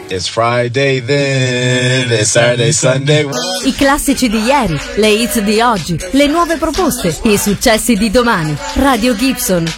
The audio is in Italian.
It's Friday then, it's Saturday, Sunday. I classici di ieri, le hits di oggi, le nuove proposte, i successi di domani. Radio Gibson